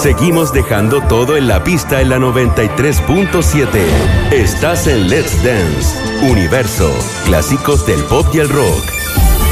Seguimos dejando todo en la pista en la 93.7. Estás en Let's Dance, Universo, clásicos del pop y el rock.